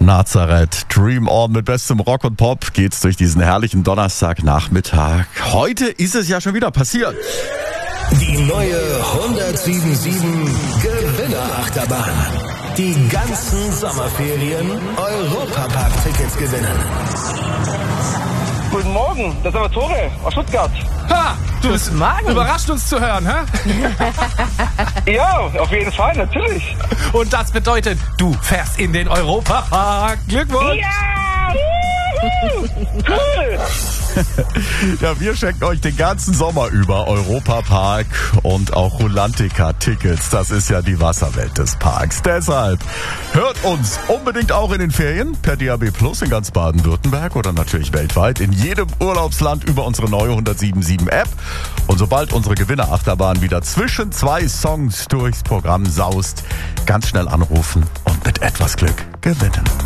Nazareth, Dream On mit bestem Rock und Pop geht's durch diesen herrlichen Donnerstagnachmittag. Heute ist es ja schon wieder passiert. Die neue 107.7 Gewinnerachterbahn. Die ganzen Sommerferien Europapark-Tickets gewinnen. Guten Morgen, das ist aber Tore aus Stuttgart. Ha, du bist überrascht uns zu hören, hä? Ja, auf jeden Fall, natürlich. Und das bedeutet, du fährst in den Europapark. Glückwunsch! Ja! Cool! Ja, wir schenken euch den ganzen Sommer über Europapark und auch Rulantica-Tickets. Das ist ja die Wasserwelt des Parks. Deshalb hört uns unbedingt auch in den Ferien per DAB Plus in ganz Baden-Württemberg oder natürlich weltweit in jedem Urlaubsland über unsere neue 107.7 App. Und sobald unsere Gewinnerachterbahn wieder zwischen zwei Songs durchs Programm saust, ganz schnell anrufen und mit etwas Glück gewinnen.